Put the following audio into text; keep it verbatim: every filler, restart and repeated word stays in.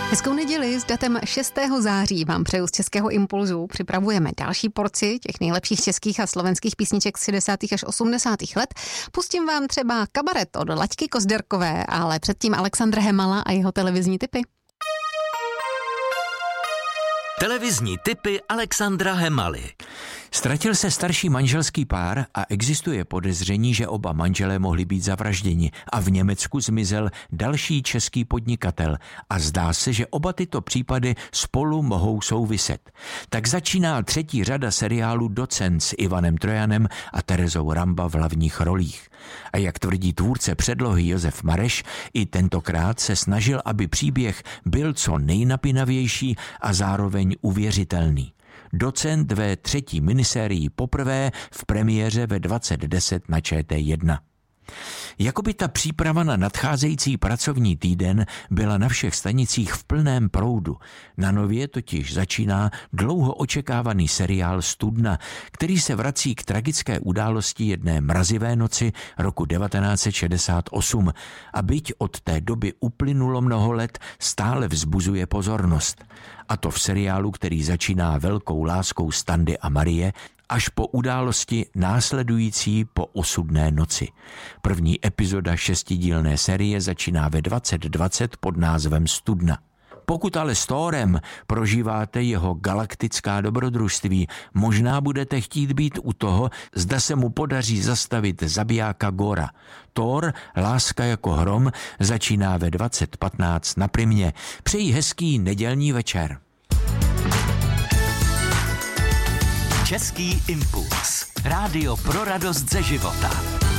Hezkou neděli s datem šestého září vám přeju z Českého impulzu. Připravujeme další porci těch nejlepších českých a slovenských písniček z šedesátých až osmdesátých let. Pustím vám třeba Kabaret od Laďky Kozderkové, ale předtím Alexandra Hemala a jeho televizní tipy. Televizní tipy Alexandra Hemaly. Ztratil se starší manželský pár a existuje podezření, že oba manželé mohli být zavražděni a v Německu zmizel další český podnikatel a zdá se, že oba tyto případy spolu mohou souviset. Tak začíná třetí řada seriálu Docent s Ivanem Trojanem a Terezou Ramba v hlavních rolích. A jak tvrdí tvůrce předlohy Josef Mareš, i tentokrát se snažil, aby příběh byl co nejnapinavější a zároveň uvěřitelný. Docent ve třetí minisérii poprvé v premiéře ve dvacet deset na Č T jedna. Jakoby ta příprava na nadcházející pracovní týden byla na všech stanicích v plném proudu. Na Nově totiž začíná dlouho očekávaný seriál Studna, který se vrací k tragické události jedné mrazivé noci roku devatenáct set šedesát osm a byť od té doby uplynulo mnoho let, stále vzbuzuje pozornost. A to v seriálu, který začíná velkou láskou Standy a Marie, až po události následující po osudné noci. První epizoda šestidílné série začíná ve dvacet dvacet pod názvem Studna. Pokud ale s Thorem prožíváte jeho galaktická dobrodružství, možná budete chtít být u toho, zda se mu podaří zastavit zabijáka Gora. Thor, Láska jako hrom, začíná ve dvacet patnáct na Primě. Přeji hezký nedělní večer. Český impuls. Rádio pro radost ze života.